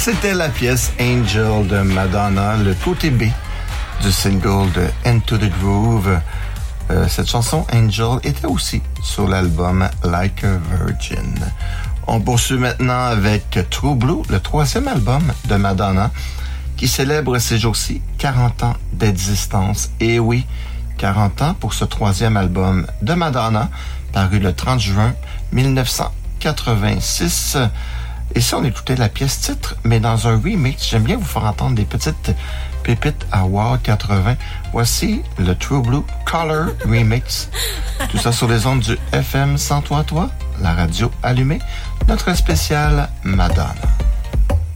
C'était la pièce Angel de Madonna, le côté B du single de Into the Groove. Cette chanson Angel était aussi sur l'album Like a Virgin. On poursuit maintenant avec True Blue, le troisième album de Madonna, qui célèbre ces jours-ci 40 ans d'existence. Et oui, 40 ans pour ce troisième album de Madonna, paru le 30 juin 1986. Et ça, on écoutait la pièce titre, mais dans un remix. J'aime bien vous faire entendre des petites pépites à Wow 80. Voici le True Blue Color Remix. Tout ça sur les ondes du FM 103.3, la radio allumée, notre spécial Madonna.